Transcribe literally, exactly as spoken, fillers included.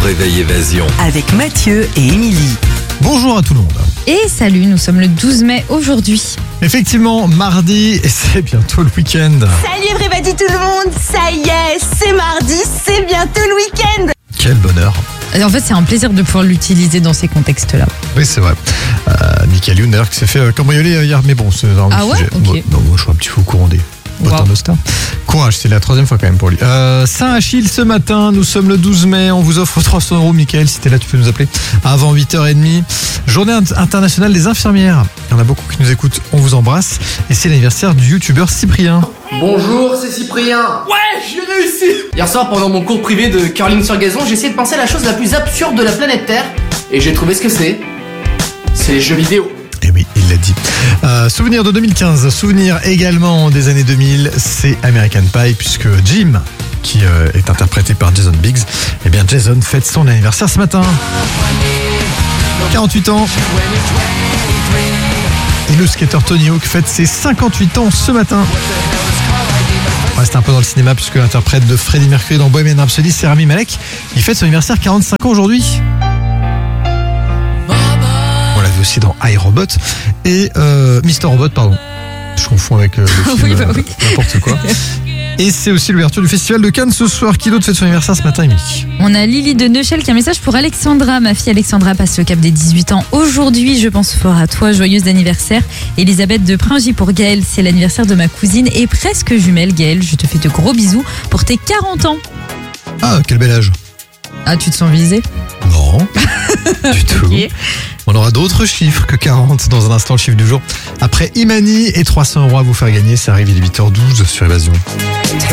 réveil Évasion. Avec Mathieu et Émilie. Bonjour à tout le monde. Et salut, nous sommes le douze mai aujourd'hui. Effectivement, mardi, et c'est bientôt le week-end. Salut everybody tout le monde, ça y est, c'est mardi, c'est bientôt le week-end. Quel bonheur. En fait, c'est un plaisir de pouvoir l'utiliser dans ces contextes-là. Oui, c'est vrai. Euh, Michael Youn, d'ailleurs, qui s'est fait euh, cambrioler euh, hier, mais bon, c'est un autre Ah ouais sujet. Ok. Moi, non, moi, je suis un petit peu au courant des potins Wow. de stars. Courage, c'est la troisième fois quand même pour lui. Euh, Saint-Achille ce matin, nous sommes le douze mai, on vous offre trois cents euros, Michael, si t'es là, tu peux nous appeler avant huit heures trente. Journée internationale des infirmières. Il y en a beaucoup qui nous écoutent, on vous embrasse. Et c'est l'anniversaire du youtubeur Cyprien. Bonjour, c'est Cyprien. Ouais, j'ai réussi. Hier soir, pendant mon cours privé de curling sur gazon, j'ai essayé de penser à la chose la plus absurde de la planète Terre. Et j'ai trouvé ce que c'est. C'est les jeux vidéo. Eh oui, il l'a dit. Euh, souvenir de deux mille quinze, souvenir également des années deux mille, c'est American Pie, puisque Jim, qui euh, est interprété par Jason Biggs, eh bien Jason fête son anniversaire ce matin. quarante-huit ans. Et le skater Tony Hawk fête ses cinquante-huit ans ce matin. On reste un peu dans le cinéma, puisque l'interprète de Freddie Mercury dans Bohemian Rhapsody, c'est Rami Malek. Il fête son anniversaire quarante-cinq ans aujourd'hui. On l'a vu aussi dans iRobot et euh, Mister Robot, pardon. Je confonds avec euh, le film Oui, bah oui. euh, n'importe quoi. Et c'est aussi l'ouverture du Festival de Cannes ce soir. Qui d'autre fête son anniversaire ce matin, Émilie ? On a Lily de Neuchâtel qui a un message pour Alexandra. Ma fille Alexandra passe le cap des dix-huit ans aujourd'hui. Je pense fort à toi. Joyeux anniversaire. Elisabeth de Pringy pour Gaëlle. C'est l'anniversaire de ma cousine et presque jumelle Gaëlle. Je te fais de gros bisous pour tes quarante ans. Ah, quel bel âge. Ah, tu te sens visé ? Non, du tout. Ok. On aura d'autres chiffres que quarante dans un instant, le chiffre du jour. Après Imani et trois cents euros à vous faire gagner, ça arrive, il est huit heures douze sur Évasion.